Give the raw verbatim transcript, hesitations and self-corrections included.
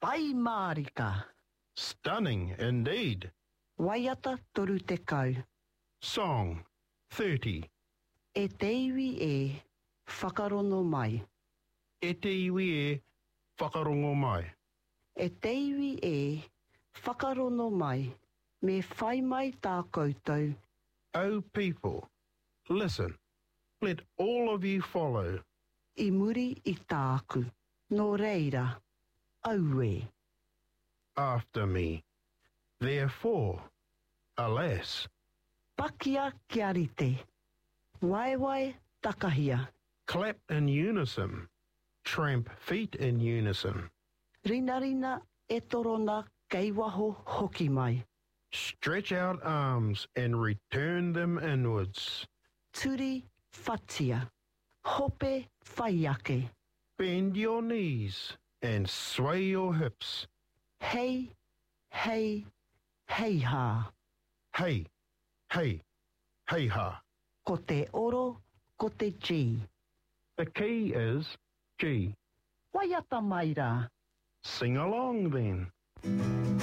Pai marika. Stunning indeed. Waiata toru te kau. Song thirty. E te iwi e whakarono mai. E te iwi e whakarongo mai. E te iwi e whakarono mai. Me whai mai tā koutou. O people, listen. Let all of you follow. I muri i tāku. Nō reira. Aue. After me. Therefore, alas. Pakia kia rite. Waiwai takahia. Clap in unison. Tramp feet in unison. Rina rina e torona kei waho hoki mai. Stretch out arms and return them inwards. Turi fatia. Hope whaiake. Bend your knees and sway your hips. Hei, hei, hei ha. Hey, hey, hey ha. Ko te oro, ko te G. The key is G. Waiata mai rā. Sing along then.